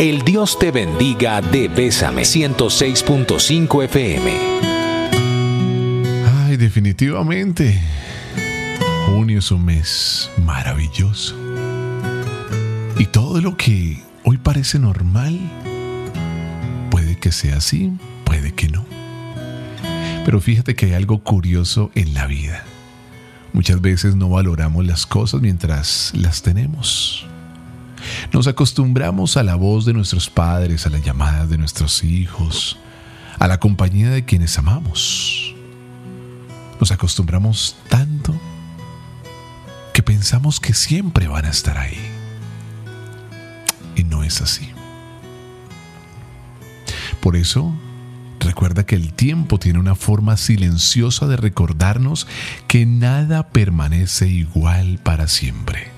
El Dios te bendiga de Bésame 106.5 FM. Ay, definitivamente, junio es un mes maravilloso. Y todo lo que hoy parece normal, puede que sea así, puede que no. Pero fíjate que hay algo curioso en la vida. Muchas veces no valoramos las cosas mientras las tenemos. Nos acostumbramos a la voz de nuestros padres, a las llamadas de nuestros hijos, a la compañía de quienes amamos. Nos acostumbramos tanto que pensamos que siempre van a estar ahí. Y no es así. Por eso, recuerda que el tiempo tiene una forma silenciosa de recordarnos que nada permanece igual para siempre.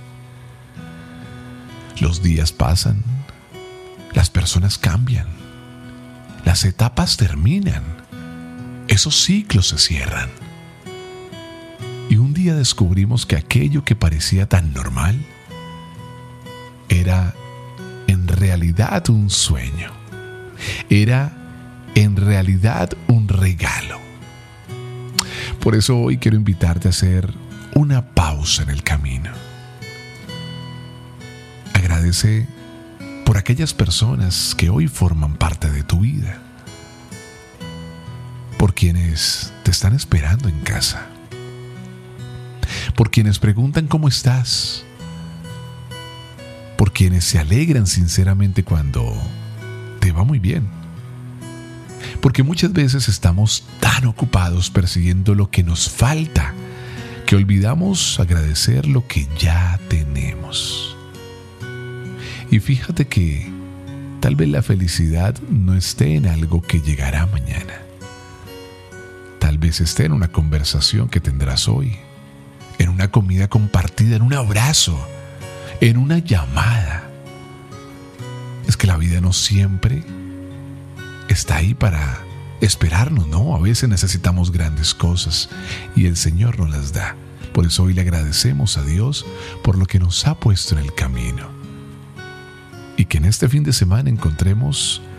Los días pasan, las personas cambian, las etapas terminan, esos ciclos se cierran. Y un día descubrimos que aquello que parecía tan normal era en realidad un sueño, era en realidad un regalo. Por eso hoy quiero invitarte a hacer una pausa en el camino. Agradece por aquellas personas que hoy forman parte de tu vida, por quienes te están esperando en casa, por quienes preguntan cómo estás, por quienes se alegran sinceramente cuando te va muy bien. Porque muchas veces estamos tan ocupados persiguiendo lo que nos falta que olvidamos agradecer lo que ya tenemos. Y fíjate que tal vez la felicidad no esté en algo que llegará mañana. Tal vez esté en una conversación que tendrás hoy, en una comida compartida, en un abrazo, en una llamada. Es que la vida no siempre está ahí para esperarnos, ¿no? A veces necesitamos grandes cosas y el Señor nos las da. Por eso hoy le agradecemos a Dios por lo que nos ha puesto en el camino. Y que en este fin de semana encontremos